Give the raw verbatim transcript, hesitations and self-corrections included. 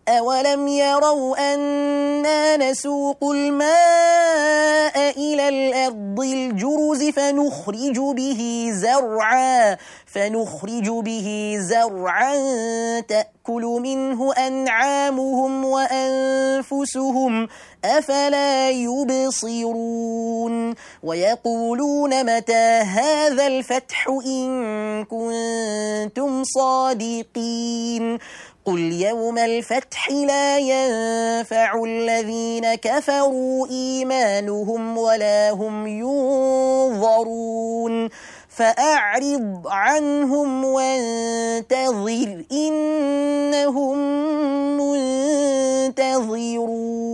أولم يروا أنا نسوق الماء إلى الأرض الجرز فنخرج به زرعا فنخرج به زرعا تأكل منه أنعامهم وأنفسهم أفلا يبصرون ويقولون متى هذا الفتح إن كنتم صادقين قل يوم الفتح لا ينفع الذين كفروا إيمانهم ولا هم ينظرون فأعرض عنهم وانتظر إنهم منتظرون.